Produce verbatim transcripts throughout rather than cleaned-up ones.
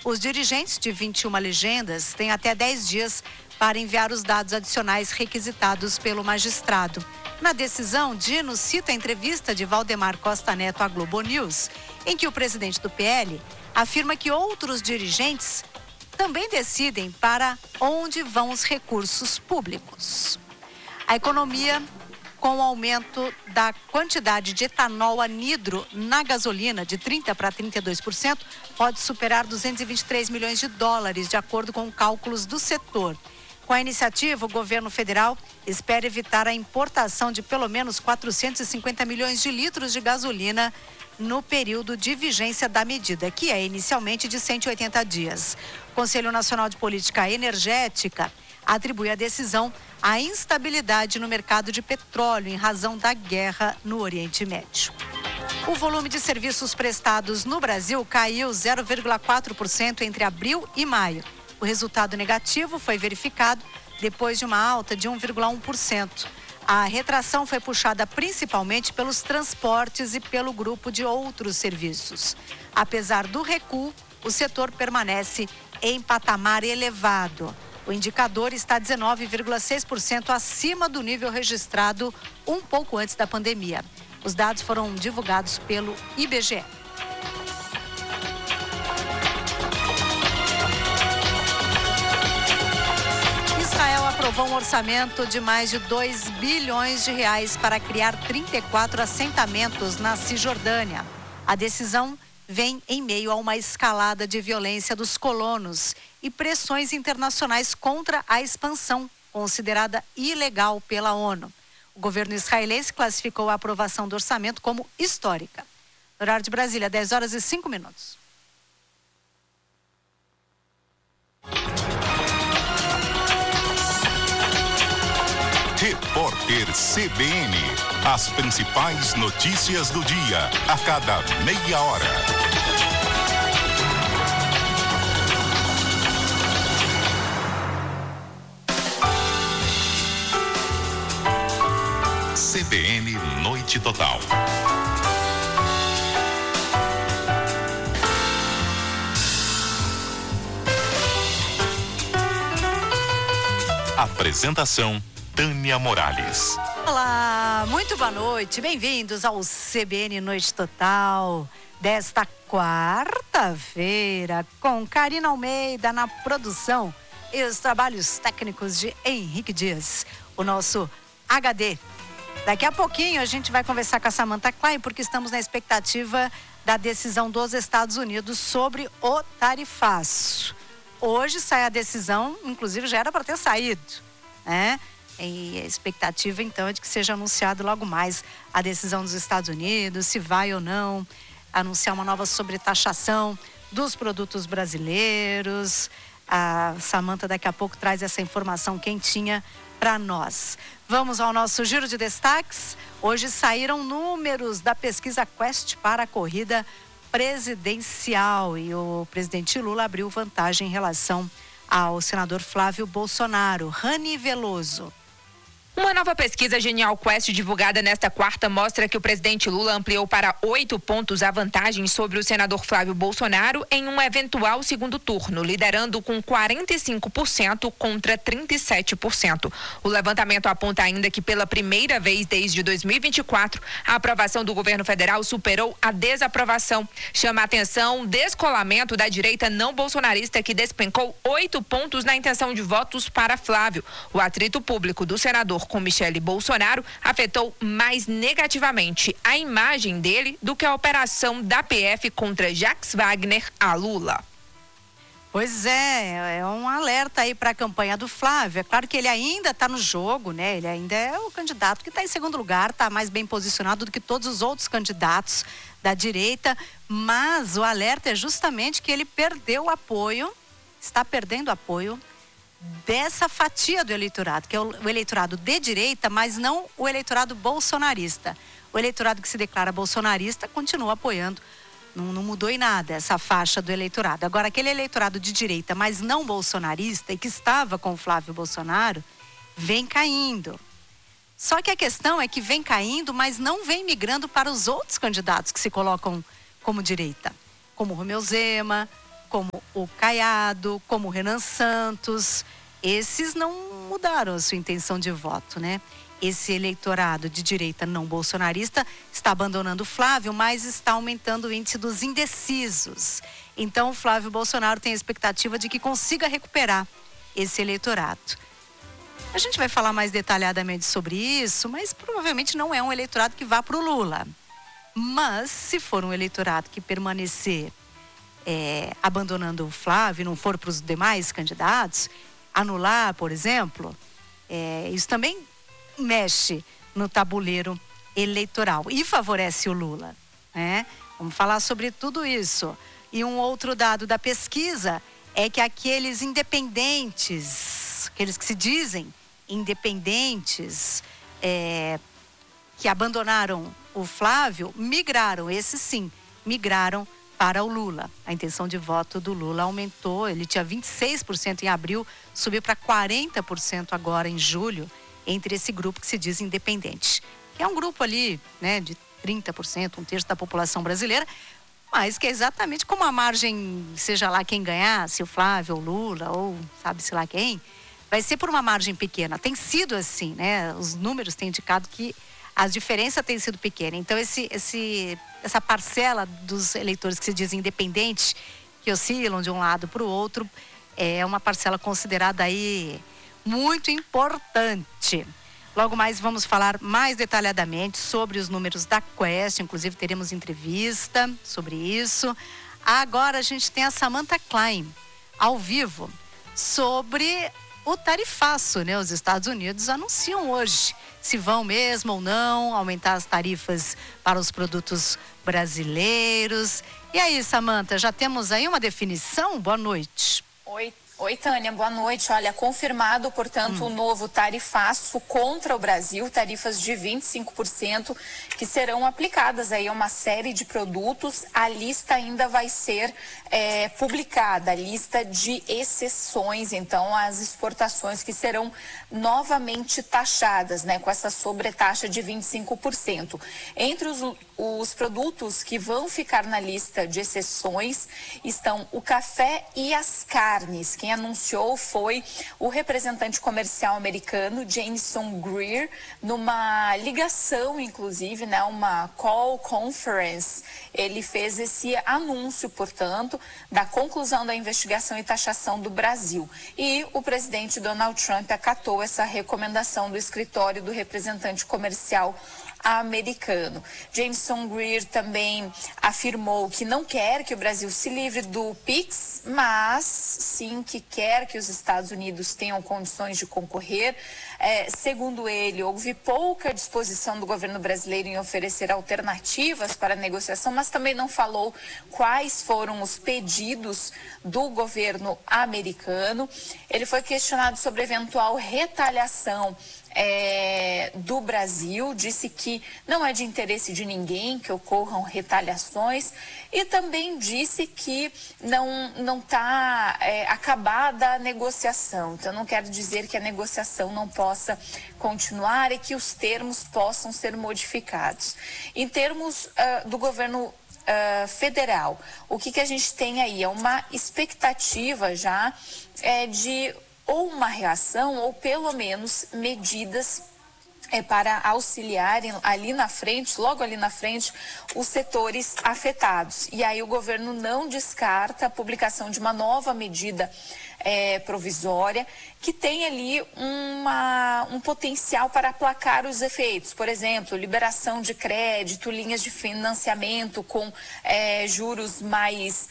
Os dirigentes de vinte e uma legendas têm até dez dias para enviar os dados adicionais requisitados pelo magistrado. Na decisão, Dino cita a entrevista de Valdemar Costa Neto à Globo News, em que o presidente do P L afirma que outros dirigentes também decidem para onde vão os recursos públicos. A economia, com o aumento da quantidade de etanol anidro na gasolina de trinta para trinta e dois por cento, pode superar duzentos e vinte e três milhões de dólares, de acordo com cálculos do setor. Com a iniciativa, o governo federal espera evitar a importação de pelo menos quatrocentos e cinquenta milhões de litros de gasolina no período de vigência da medida, que é inicialmente de cento e oitenta dias. O Conselho Nacional de Política Energética atribui a decisão à instabilidade no mercado de petróleo em razão da guerra no Oriente Médio. O volume de serviços prestados no Brasil caiu zero vírgula quatro por cento entre abril e maio. O resultado negativo foi verificado depois de uma alta de um vírgula um por cento. A retração foi puxada principalmente pelos transportes e pelo grupo de outros serviços. Apesar do recuo, o setor permanece em patamar elevado. O indicador está dezenove vírgula seis por cento acima do nível registrado um pouco antes da pandemia. Os dados foram divulgados pelo I B G E. Israel aprovou um orçamento de mais de dois bilhões de reais para criar trinta e quatro assentamentos na Cisjordânia. A decisão vem em meio a uma escalada de violência dos colonos e pressões internacionais contra a expansão, considerada ilegal pela ONU. O governo israelense classificou a aprovação do orçamento como histórica. Horário de Brasília, dez horas e cinco minutos. Repórter C B N. As principais notícias do dia, a cada meia hora. C B N Noite Total. Apresentação: Tânia Morales. Olá, muito boa noite, bem-vindos ao C B N Noite Total desta quarta-feira, com Karina Almeida na produção e os trabalhos técnicos de Henrique Dias, o nosso H D. Daqui a pouquinho a gente vai conversar com a Samantha Klein, porque estamos na expectativa da decisão dos Estados Unidos sobre o tarifaço. Hoje sai a decisão, inclusive já era para ter saído, né? E a expectativa, então, é de que seja anunciado logo mais a decisão dos Estados Unidos, se vai ou não anunciar uma nova sobretaxação dos produtos brasileiros. A Samantha daqui a pouco traz essa informação quentinha para nós. Vamos ao nosso giro de destaques. Hoje saíram números da pesquisa Quest para a corrida presidencial e o presidente Lula abriu vantagem em relação ao senador Flávio Bolsonaro. Rani Veloso. Uma nova pesquisa Genial Quest divulgada nesta quarta mostra que o presidente Lula ampliou para oito pontos a vantagem sobre o senador Flávio Bolsonaro em um eventual segundo turno, liderando com quarenta e cinco por cento contra trinta e sete por cento. O levantamento aponta ainda que pela primeira vez desde dois mil e vinte e quatro, a aprovação do governo federal superou a desaprovação. Chama a atenção o descolamento da direita não bolsonarista, que despencou oito pontos na intenção de votos para Flávio. O atrito público do senador com Michele Bolsonaro afetou mais negativamente a imagem dele do que a operação da P F contra Jacques Wagner a Lula. Pois é, é um alerta aí para a campanha do Flávio. É claro que ele ainda está no jogo, né? Ele ainda é o candidato que está em segundo lugar, está mais bem posicionado do que todos os outros candidatos da direita, mas o alerta é justamente que ele perdeu o apoio, está perdendo apoio dessa fatia do eleitorado, que é o eleitorado de direita, mas não o eleitorado bolsonarista. O eleitorado que se declara bolsonarista continua apoiando, não, não mudou em nada essa faixa do eleitorado. Agora, aquele eleitorado de direita, mas não bolsonarista, e que estava com o Flávio Bolsonaro, vem caindo. Só que a questão é que vem caindo, mas não vem migrando para os outros candidatos que se colocam como direita, como Romeu Zema, como o Caiado, como o Renan Santos. Esses não mudaram a sua intenção de voto, né? Esse eleitorado de direita não bolsonarista está abandonando o Flávio, mas está aumentando o índice dos indecisos. Então, o Flávio Bolsonaro tem a expectativa de que consiga recuperar esse eleitorado. A gente vai falar mais detalhadamente sobre isso, mas provavelmente não é um eleitorado que vá para o Lula. Mas, se for um eleitorado que permanecer é, abandonando o Flávio e não for para os demais candidatos, anular, por exemplo, é, isso também mexe no tabuleiro eleitoral e favorece o Lula, né? Vamos falar sobre tudo isso. E um outro dado da pesquisa é que aqueles independentes, aqueles que se dizem independentes, é, que abandonaram o Flávio, migraram, esses sim, migraram para o Lula. A intenção de voto do Lula aumentou, ele tinha vinte e seis por cento em abril, subiu para quarenta por cento agora em julho, entre esse grupo que se diz independente, que é um grupo ali, né, de trinta por cento, um terço da população brasileira, mas que é exatamente como a margem, seja lá quem ganhar, se o Flávio ou Lula, ou sabe-se lá quem, vai ser por uma margem pequena. Tem sido assim, né? Os números têm indicado que a diferença tem sido pequena. Então, esse, esse, essa parcela dos eleitores que se dizem independentes, que oscilam de um lado para o outro, é uma parcela considerada aí muito importante. Logo mais vamos falar mais detalhadamente sobre os números da Quest, inclusive teremos entrevista sobre isso. Agora a gente tem a Samantha Klein, ao vivo, sobre o tarifaço, né? Os Estados Unidos anunciam hoje se vão mesmo ou não aumentar as tarifas para os produtos brasileiros. E aí, Samantha, já temos aí uma definição? Boa noite. Oi. Oi, Tânia, boa noite. Olha, confirmado, portanto, o hum. um novo tarifaço contra o Brasil, tarifas de vinte e cinco por cento que serão aplicadas aí a uma série de produtos. A lista ainda vai ser é, publicada, a lista de exceções, então, as exportações que serão novamente taxadas, né, com essa sobretaxa de vinte e cinco por cento. Entre os, os produtos que vão ficar na lista de exceções estão o café e as carnes. Quem anunciou foi o representante comercial americano Jameson Greer, numa ligação, inclusive, né, uma call conference. Ele fez esse anúncio, portanto, da conclusão da investigação e taxação do Brasil. E o presidente Donald Trump acatou essa recomendação do escritório do representante comercial americano. Jameson Greer também afirmou que não quer que o Brasil se livre do PIX, mas sim que quer que os Estados Unidos tenham condições de concorrer. É, segundo ele, houve pouca disposição do governo brasileiro em oferecer alternativas para a negociação, mas também não falou quais foram os pedidos do governo americano. Ele foi questionado sobre eventual retaliação É, do Brasil, disse que não é de interesse de ninguém que ocorram retaliações e também disse que não não está é, acabada a negociação. Então não quer dizer que a negociação não possa continuar e que os termos possam ser modificados. Em termos uh, do governo uh, federal, o que, que a gente tem aí é uma expectativa já é, de ou uma reação, ou pelo menos medidas é, para auxiliarem ali na frente, logo ali na frente, os setores afetados. E aí o governo não descarta a publicação de uma nova medida é, provisória que tem ali uma, um potencial para aplacar os efeitos. Por exemplo, liberação de crédito, linhas de financiamento com é, juros mais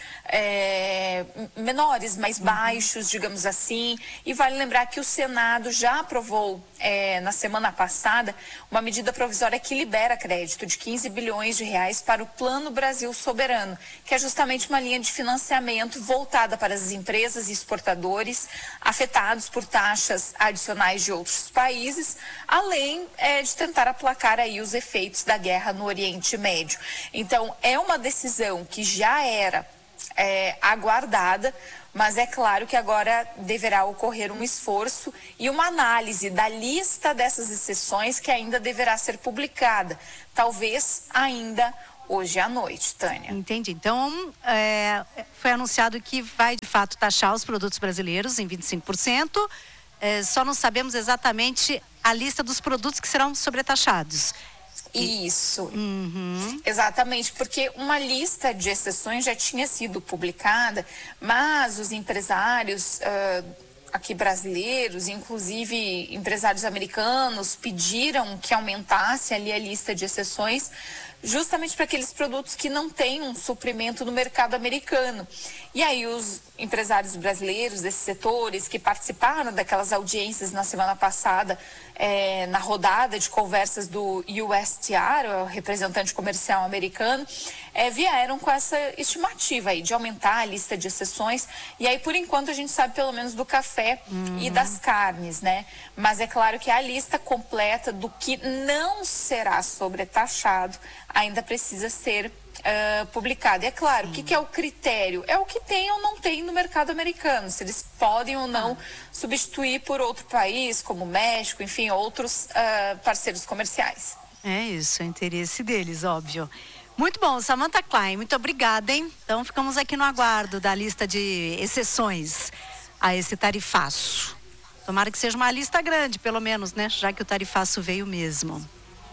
é, menores, mais baixos, digamos assim. E vale lembrar que o Senado já aprovou é, na semana passada uma medida provisória que libera crédito de quinze bilhões de reais para o Plano Brasil Soberano, que é justamente uma linha de financiamento voltada para as empresas e exportadores afetados por taxas adicionais de outros países, além é, de tentar aplacar aí os efeitos da guerra no Oriente Médio. Então, é uma decisão que já era é, aguardada, mas é claro que agora deverá ocorrer um esforço e uma análise da lista dessas exceções que ainda deverá ser publicada, talvez ainda hoje à noite, Tânia. Entendi. Então, é, foi anunciado que vai, de fato, taxar os produtos brasileiros em vinte e cinco por cento. É, só não sabemos exatamente a lista dos produtos que serão sobretaxados. Isso, uhum. Exatamente, porque uma lista de exceções já tinha sido publicada, mas os empresários uh, aqui brasileiros, inclusive empresários americanos, pediram que aumentasse ali a lista de exceções, justamente para aqueles produtos que não têm um suprimento no mercado americano. E aí os empresários brasileiros desses setores que participaram daquelas audiências na semana passada, é, na rodada de conversas do U S T R, o representante comercial americano, é, vieram com essa estimativa aí de aumentar a lista de exceções. E aí, por enquanto, a gente sabe pelo menos do café uhum. e das carnes, né? Mas é claro que a lista completa do que não será sobretaxado ainda precisa ser Uh, publicado. E é claro, o que, que é o critério? É o que tem ou não tem no mercado americano, se eles podem ou não ah. substituir por outro país, como o México, enfim, outros uh, parceiros comerciais. É isso, é o interesse deles, óbvio. Muito bom, Samantha Klein, muito obrigada, hein? Então ficamos aqui no aguardo da lista de exceções a esse tarifaço. Tomara que seja uma lista grande, pelo menos, né? Já que o tarifaço veio mesmo.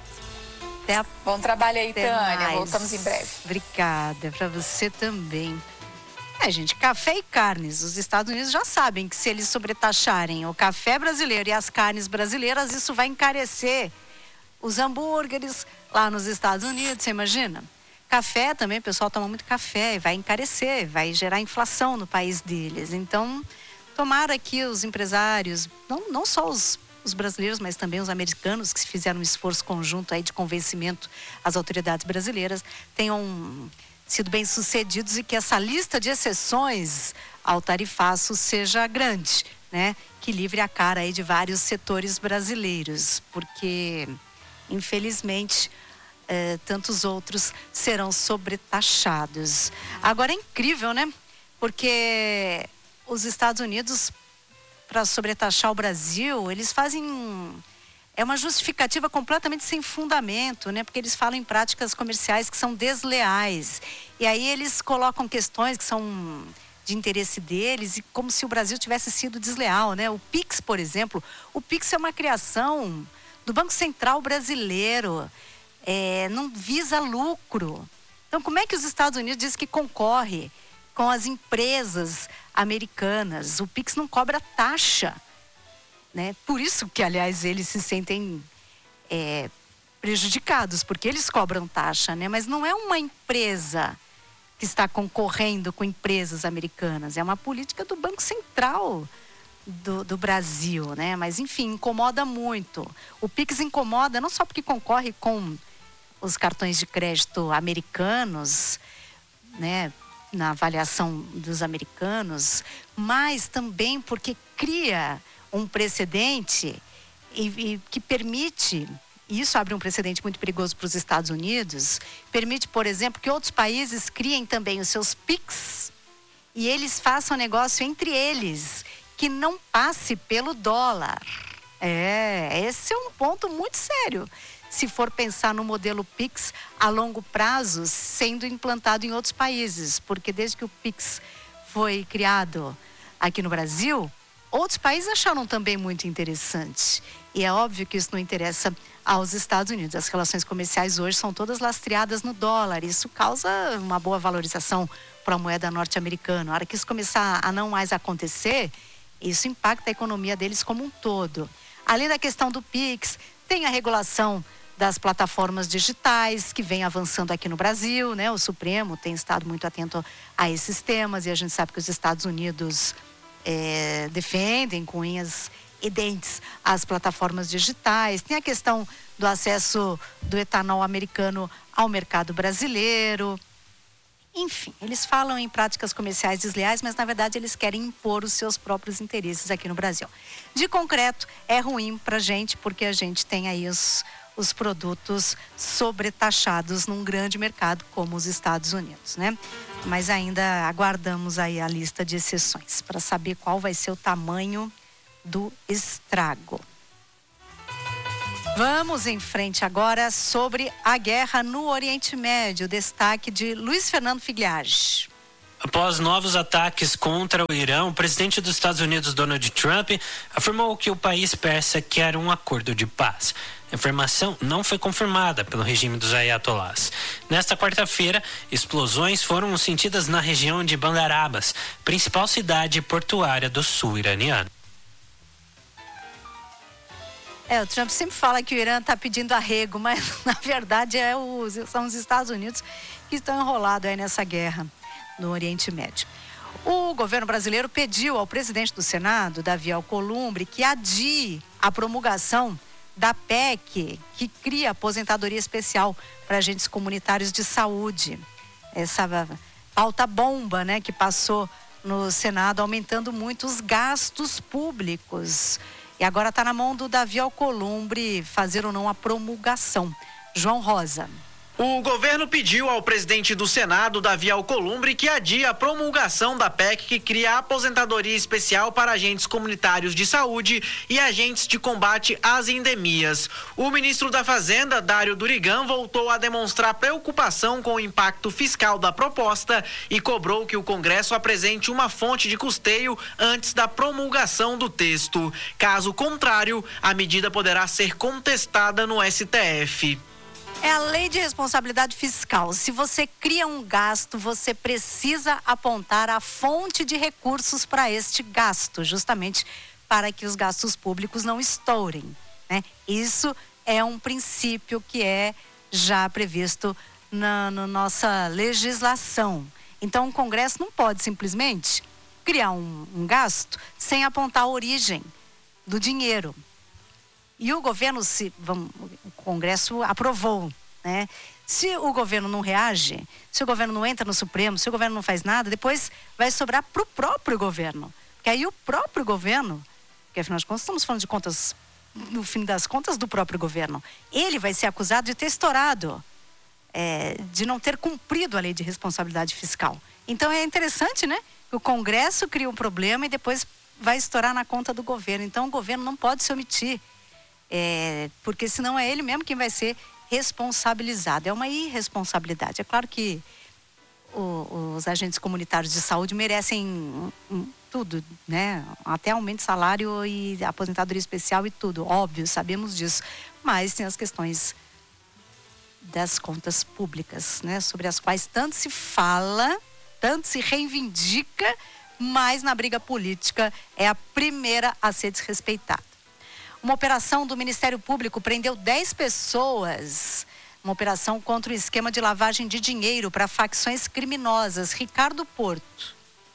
Até a... Bom trabalho aí, Até Tânia. mais. Voltamos em breve. Obrigada, para você também. É, gente, café e carnes. Os Estados Unidos já sabem que se eles sobretaxarem o café brasileiro e as carnes brasileiras, isso vai encarecer os hambúrgueres lá nos Estados Unidos, você imagina? Café também, o pessoal toma muito café, vai encarecer, vai gerar inflação no país deles. Então, tomara que os empresários, não, não só os os brasileiros, mas também os americanos que fizeram um esforço conjunto aí de convencimento às autoridades brasileiras, tenham sido bem-sucedidos e que essa lista de exceções ao tarifaço seja grande, né? Que livre a cara aí de vários setores brasileiros, porque, infelizmente, eh, tantos outros serão sobretaxados. Agora é incrível, né? Porque os Estados Unidos, para sobretaxar o Brasil, eles fazem... É uma justificativa completamente sem fundamento, né? Porque eles falam em práticas comerciais que são desleais. E aí eles colocam questões que são de interesse deles, e como se o Brasil tivesse sido desleal, né? O Pix, por exemplo, o Pix é uma criação do Banco Central brasileiro, é, não visa lucro. Então, como é que os Estados Unidos dizem que concorre com as empresas americanas? O Pix não cobra taxa, né? Por isso que, aliás, eles se sentem é, prejudicados, porque eles cobram taxa, né? Mas não é uma empresa que está concorrendo com empresas americanas, é uma política do Banco Central do, do Brasil, né? Mas, enfim, incomoda muito. O Pix incomoda não só porque concorre com os cartões de crédito americanos, né? Na avaliação dos americanos, mas também porque cria um precedente e, e que permite, e isso abre um precedente muito perigoso para os Estados Unidos, permite, por exemplo, que outros países criem também os seus Pix e eles façam negócio entre eles, que não passe pelo dólar. É, esse é um ponto muito sério, se for pensar no modelo Pix a longo prazo sendo implantado em outros países, porque desde que o Pix foi criado aqui no Brasil, outros países acharam também muito interessante. E é óbvio que isso não interessa aos Estados Unidos. As relações comerciais hoje são todas lastreadas no dólar. Isso causa uma boa valorização para a moeda norte-americana. A hora que isso começar a não mais acontecer, isso impacta a economia deles como um todo. Além da questão do Pix, tem a regulação das plataformas digitais que vem avançando aqui no Brasil, né? O Supremo tem estado muito atento a esses temas e a gente sabe que os Estados Unidos é, defendem com unhas e dentes as plataformas digitais. Tem a questão do acesso do etanol americano ao mercado brasileiro. Enfim, eles falam em práticas comerciais desleais, mas na verdade eles querem impor os seus próprios interesses aqui no Brasil. De concreto, é ruim para a gente, porque a gente tem aí os, os produtos sobretaxados num grande mercado como os Estados Unidos, né? Mas ainda aguardamos aí a lista de exceções para saber qual vai ser o tamanho do estrago. Vamos em frente agora sobre a guerra no Oriente Médio. Destaque de Luiz Fernando Figliage. Após novos ataques contra o Irã, o presidente dos Estados Unidos, Donald Trump, afirmou que o país persa quer um acordo de paz. A informação não foi confirmada pelo regime dos ayatolás. Nesta quarta-feira, explosões foram sentidas na região de Bandar Abbas, principal cidade portuária do sul iraniano. É, o Trump sempre fala que o Irã está pedindo arrego, mas na verdade é os, são os Estados Unidos que estão enrolados aí nessa guerra no Oriente Médio. O governo brasileiro pediu ao presidente do Senado, Davi Alcolumbre, que adie a promulgação da P E C, que cria aposentadoria especial para agentes comunitários de saúde. Essa pauta bomba, né, que passou no Senado, aumentando muito os gastos públicos. E agora está na mão do Davi Alcolumbre fazer ou não a promulgação. João Rosa. O governo pediu ao presidente do Senado, Davi Alcolumbre, que adie a promulgação da P E C que cria a aposentadoria especial para agentes comunitários de saúde e agentes de combate às endemias. O ministro da Fazenda, Dário Durigan, voltou a demonstrar preocupação com o impacto fiscal da proposta e cobrou que o Congresso apresente uma fonte de custeio antes da promulgação do texto. Caso contrário, a medida poderá ser contestada no S T F. É a lei de responsabilidade fiscal. Se você cria um gasto, você precisa apontar a fonte de recursos para este gasto, justamente para que os gastos públicos não estourem, né? Isso é um princípio que é já previsto na, na nossa legislação. Então, o Congresso não pode simplesmente criar um, um gasto sem apontar a origem do dinheiro. E o governo, se, vamos, o Congresso aprovou, né? Se o governo não reage, se o governo não entra no Supremo, se o governo não faz nada, depois vai sobrar para o próprio governo. Porque aí o próprio governo, porque afinal de contas estamos falando de contas, no fim das contas, do próprio governo, ele vai ser acusado de ter estourado, é, de não ter cumprido a lei de responsabilidade fiscal. Então é interessante, né? Que o Congresso cria um problema e depois vai estourar na conta do governo. Então o governo não pode se omitir. É, porque senão é ele mesmo quem vai ser responsabilizado. É uma irresponsabilidade. É claro que o, os agentes comunitários de saúde merecem um, um, tudo, né? Até aumento de salário e aposentadoria especial e tudo, óbvio, sabemos disso. Mas tem as questões das contas públicas, né? Sobre as quais tanto se fala, tanto se reivindica, mas na briga política é a primeira a ser desrespeitada. Uma operação do Ministério Público prendeu dez pessoas. Uma operação contra o esquema de lavagem de dinheiro para facções criminosas. Ricardo Porto.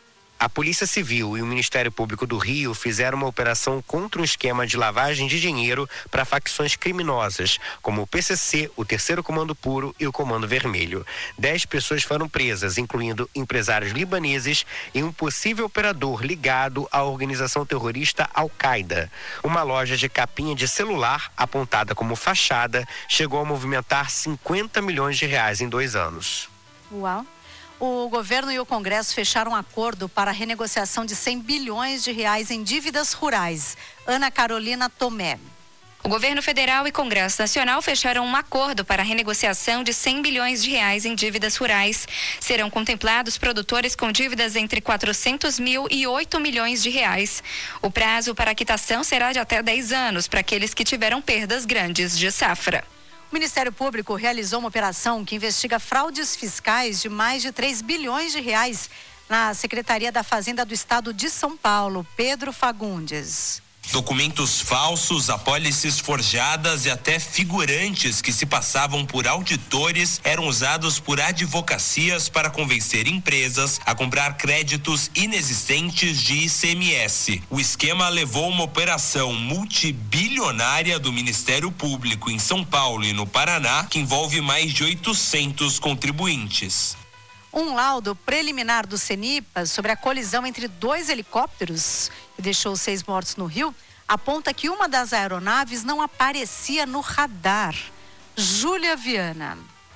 A Polícia Civil e o Ministério Público do Rio fizeram uma operação contra um esquema de lavagem de dinheiro para facções criminosas, como o P C C, o Terceiro Comando Puro e o Comando Vermelho. Dez pessoas foram presas, incluindo empresários libaneses e um possível operador ligado à organização terrorista Al-Qaeda. Uma loja de capinha de celular, apontada como fachada, chegou a movimentar cinquenta milhões de reais em dois anos. Uau! O governo e o Congresso fecharam um acordo para a renegociação de cem bilhões de reais em dívidas rurais. Ana Carolina Tomé. O governo federal e Congresso Nacional fecharam um acordo para a renegociação de cem bilhões de reais em dívidas rurais. Serão contemplados produtores com dívidas entre quatrocentos mil e oito milhões de reais. O prazo para a quitação será de até dez anos para aqueles que tiveram perdas grandes de safra. O Ministério Público realizou uma operação que investiga fraudes fiscais de mais de três bilhões de reais na Secretaria da Fazenda do Estado de São Paulo. Pedro Fagundes. Documentos falsos, apólices forjadas e até figurantes que se passavam por auditores eram usados por advocacias para convencer empresas a comprar créditos inexistentes de I C M S. O esquema levou uma operação multibilionária do Ministério Público em São Paulo e no Paraná, que envolve mais de oitocentos contribuintes. Um laudo preliminar do CENIPA sobre a colisão entre dois helicópteros, que deixou seis mortos no Rio, aponta que uma das aeronaves não aparecia no radar. Júlia Viana.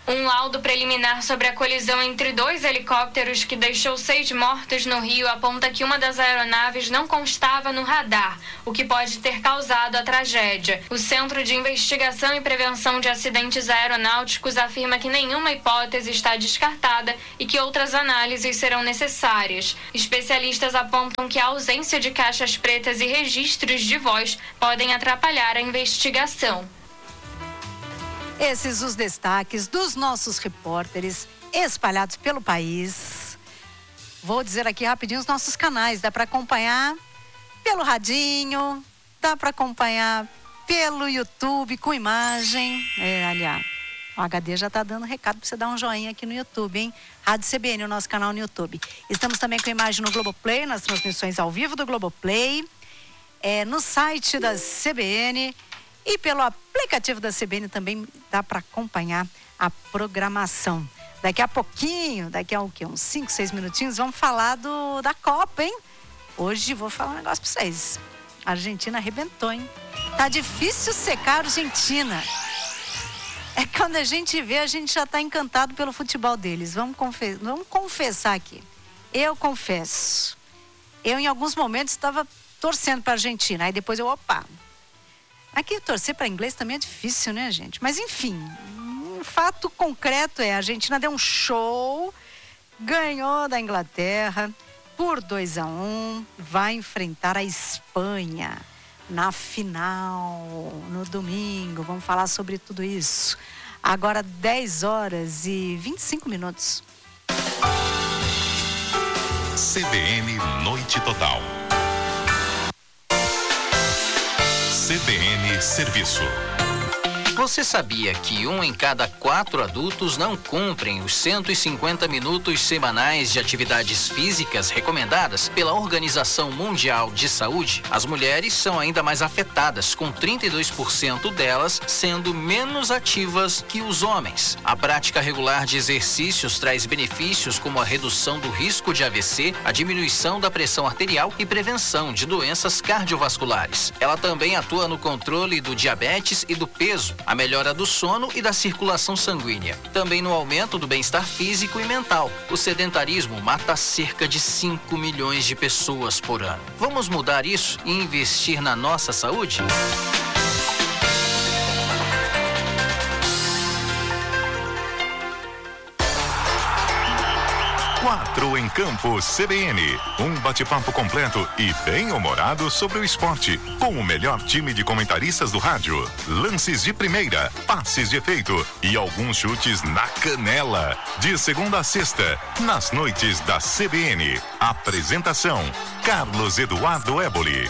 Um laudo preliminar sobre a colisão entre dois helicópteros que deixou seis mortos no Rio aponta que uma das aeronaves não constava no radar, o que pode ter causado a tragédia. O Centro de Investigação e Prevenção de Acidentes Aeronáuticos afirma que nenhuma hipótese está descartada e que outras análises serão necessárias. Especialistas apontam que a ausência de caixas pretas e registros de voz podem atrapalhar a investigação. Esses os destaques dos nossos repórteres espalhados pelo país. Vou dizer aqui rapidinho os nossos canais. Dá para acompanhar pelo radinho, dá para acompanhar pelo YouTube com imagem. É, aliás, o H D já está dando recado para você dar um joinha aqui no YouTube, hein? Rádio C B N, o nosso canal no YouTube. Estamos também com imagem no Globoplay, nas transmissões ao vivo do Globoplay, é, no site da C B N. E pelo aplicativo da C B N também dá para acompanhar a programação. Daqui a pouquinho, daqui a o quê? uns cinco, seis minutinhos, vamos falar do, da Copa, hein? Hoje vou falar um negócio para vocês. A Argentina arrebentou, hein? Tá difícil secar a Argentina. É quando a gente vê, a gente já tá encantado pelo futebol deles. Vamos, confe- vamos confessar aqui. Eu confesso. Eu, em alguns momentos, estava torcendo para a Argentina. Aí depois eu, opa... Aqui torcer para inglês também é difícil, né, gente? Mas enfim, um fato concreto é a Argentina deu um show, ganhou da Inglaterra por dois a um, vai enfrentar a Espanha na final, no domingo. Vamos falar sobre tudo isso. Agora dez horas e vinte e cinco minutos. C B N Noite Total. C B N Serviço. Você sabia que um em cada quatro adultos não cumprem os cento e cinquenta minutos semanais de atividades físicas recomendadas pela Organização Mundial de Saúde? As mulheres são ainda mais afetadas, com trinta e dois por cento delas sendo menos ativas que os homens. A prática regular de exercícios traz benefícios como a redução do risco de A V C, a diminuição da pressão arterial e prevenção de doenças cardiovasculares. Ela também atua no controle do diabetes e do peso, a melhora do sono e da circulação sanguínea. Também no aumento do bem-estar físico e mental. O sedentarismo mata cerca de cinco milhões de pessoas por ano. Vamos mudar isso e investir na nossa saúde? Quatro em Campo C B N. Um bate-papo completo e bem-humorado sobre o esporte. Com o melhor time de comentaristas do rádio. Lances de primeira, passes de efeito e alguns chutes na canela. De segunda a sexta, nas noites da C B N. Apresentação: Carlos Eduardo Éboli.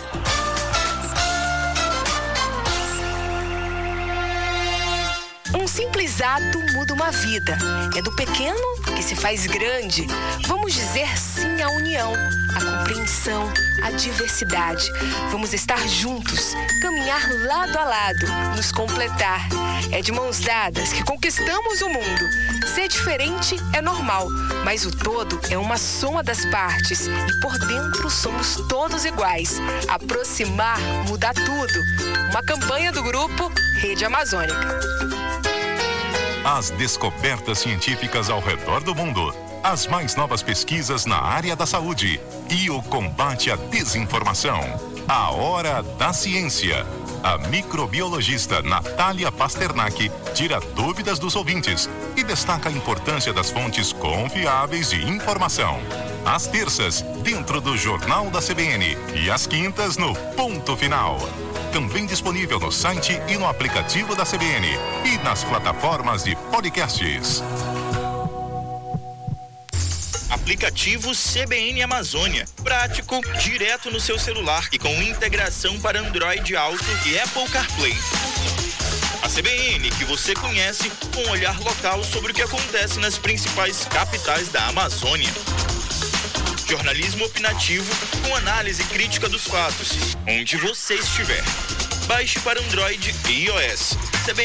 Um simples ato muda uma vida. É do pequeno que se faz grande. Vamos dizer sim à união, à compreensão, à diversidade. Vamos estar juntos, caminhar lado a lado, nos completar. É de mãos dadas que conquistamos o mundo. Ser diferente é normal, mas o todo é uma soma das partes e por dentro somos todos iguais. Aproximar muda tudo. Uma campanha do grupo Rede Amazônica. As descobertas científicas ao redor do mundo, as mais novas pesquisas na área da saúde e o combate à desinformação. A Hora da Ciência. A microbiologista Natália Pasternak tira dúvidas dos ouvintes e destaca a importância das fontes confiáveis de informação. Às terças, dentro do Jornal da C B N e às quintas no Ponto Final. Também disponível no site e no aplicativo da C B N e nas plataformas de podcasts. Aplicativo C B N Amazônia. Prático, direto no seu celular e com integração para Android Auto e Apple CarPlay. A C B N que você conhece, com um olhar local sobre o que acontece nas principais capitais da Amazônia. Jornalismo opinativo com análise crítica dos fatos, onde você estiver. Baixe para Android e iOS. C B